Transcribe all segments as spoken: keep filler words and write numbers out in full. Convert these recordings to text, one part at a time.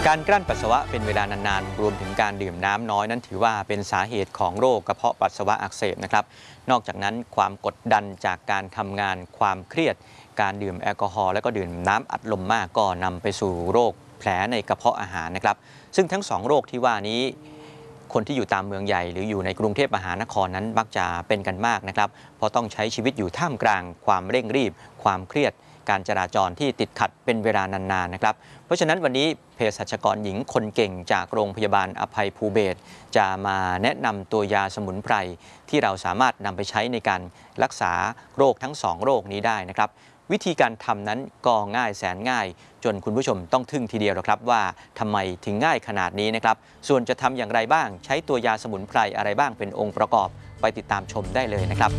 การกลั้นปัสสาวะเป็นเวลานานๆรวมถึงการดื่มน้ำน้อยนั้นถือว่าเป็นสาเหตุของโรคกระเพาะปัสสาวะอักเสบนะครับนอกจากนั้นความกดดันจากการทำงานความเครียดการดื่มแอลกอฮอล์และก็ดื่มน้ำอัดลมมากก็นำไปสู่โรคแผลในกระเพาะอาหารนะครับซึ่งทั้งสองโรคที่ว่านี้คนที่อยู่ตามเมืองใหญ่หรืออยู่ในกรุงเทพมหานครนั้นมักจะเป็นกันมากนะครับเพราะต้องใช้ชีวิตอยู่ท่ามกลางความเร่งรีบความเครียดการจราจรที่ติดขัดเป็นเวลานานๆนะครับเพราะฉะนั้นวันนี้เภสัชกรหญิงคนเก่งจากโรงพยาบาลอภัยภูเบศรจะมาแนะนำตัวยาสมุนไพรที่เราสามารถนำไปใช้ในการรักษาโรคทั้งสองโรคนี้ได้นะครับวิธีการทำนั้นก็ง่ายแสนง่ายจนคุณผู้ชมต้องทึ่งทีเดียวหรอกครับว่าทำไมถึงง่ายขนาดนี้นะครับส่วนจะทำอย่างไรบ้างใช้ตัวยาสมุนไพรอะไรบ้างเป็นองค์ประกอบไปติดตามชมได้เลยนะครับ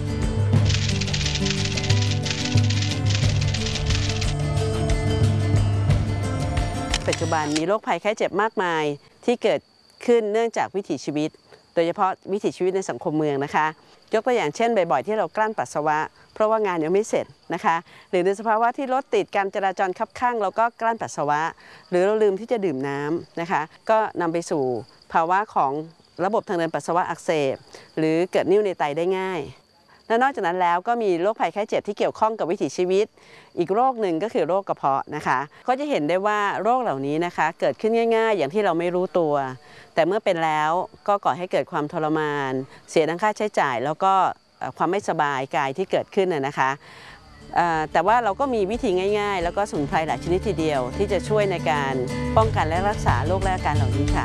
ปัจจุบันมีโรคภัยไข้เจ็บมากมายที่เกิดขึ้นเนื่องจากวิถีชีวิตโดยเฉพาะวิถีชีวิตในสังคมเมืองนะคะยกตัวอย่างเช่นบ่อยๆที่เรากลั้นปัสสาวะเพราะว่างานยังไม่เสร็จนะคะหรือในสภาวะที่รถติดการจราจรคับข้างเราก็กลั้นปัสสาวะหรือเราลืมที่จะดื่มน้ำนะคะก็นำไปสู่ภาวะของระบบทางเดินปัสสาวะอักเสบหรือเกิดนิ่วในไตได้ง่ายและนอกจากนั้นแล้วก็มีโรคภัยไข้เจ็บที่เกี่ยวข้องกับวิถีชีวิตอีกโรคหนึ่งก็คือโรคกระเพาะนะคะก็จะเห็นได้ว่าโรคเหล่านี้นะคะเกิดขึ้นง่ายๆอย่างที่เราไม่รู้ตัวแต่เมื่อเป็นแล้วก็ก่อให้เกิดความทรมานเสียทั้งค่าใช้จ่ายแล้วก็ความไม่สบายกายที่เกิดขึ้นนะคะแต่ว่าเราก็มีวิธีง่ายๆแล้วก็สมุนไพรหลายชนิดทีเดียวที่จะช่วยในการป้องกันและรักษาโรคและอาการเหล่านี้ค่ะ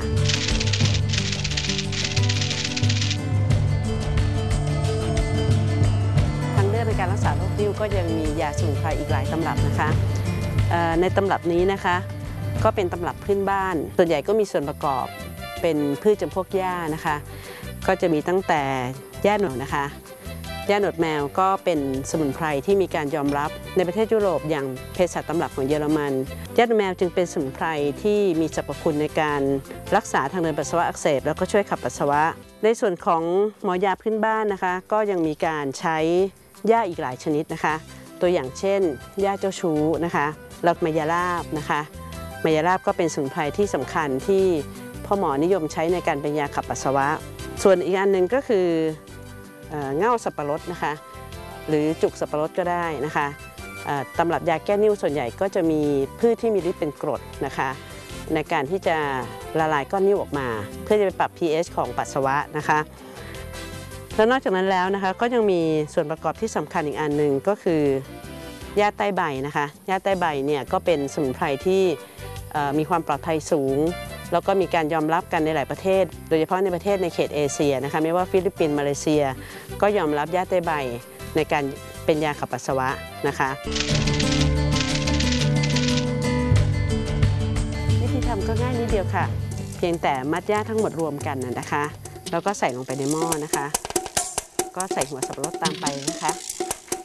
ในการรักษาโรคนิ่วก็ยังมียาสมุนไพรอีกหลายตำรับนะคะในตำรับนี้นะคะก็เป็นตำรับพื้นบ้านส่วนใหญ่ก็มีส่วนประกอบเป็นพืชจำพวกหญ้านะคะก็จะมีตั้งแต่หญ้าหนวดนะคะหญ้าหนวดแมวก็เป็นสมุนไพรที่มีการยอมรับในประเทศยุโรปอย่างเภสัชตำรับของเยอรมันหญ้าหนวดแมวจึงเป็นสมุนไพรที่มีสรรพคุณในการรักษาทางเดินปัสสาวะอักเสบแล้วก็ช่วยขับปัสสาวะในส่วนของหมอยาพื้นบ้านนะคะก็ยังมีการใช้หญ้าอีกหลายชนิดนะคะตัวอย่างเช่นหญ้าเจ้าชู้นะคะแล้วมายาลาบนะคะมายาลาบก็เป็นสมุนไพรที่สำคัญที่พ่อหมอนิยมใช้ในการเป็นยาขับปัสสาวะส่วนอีกอันหนึ่งก็คือเง่าสับปะรดนะคะหรือจุกสับปะรดก็ได้นะคะตำรับยาแก้นิ่วส่วนใหญ่ก็จะมีพืชที่มีฤทธิ์เป็นกรดนะคะในการที่จะละลายก้อนนิ่วออกมาเพื่อจะไปปรับ pH ของปัสสาวะนะคะแล้วนอกจากนั้นแล้วนะคะก็ยังมีส่วนประกอบที่สำคัญอีกอันหนึ่งก็คือหญ้าใต้ใบนะคะหญ้าใต้ใบเนี่ยก็เป็นสมุนไพรที่มีความปลอดภัยสูงแล้วก็มีการยอมรับกันในหลายประเทศโดยเฉพาะในประเทศในเขตเอเชียนะคะไม่ว่าฟิลิปปินส์มาเลเซียก็ยอมรับหญ้าใต้ใบในการเป็นยาขับปัสสาวะนะคะวิธีทำก็ง่ายนิดเดียวค่ะเพียงแต่มัดหญ้าทั้งหมดรวมกันนะคะแล้วก็ใส่ลงไปในหม้อนะคะก็ใส่หัวสับปะรดตามไปนะคะ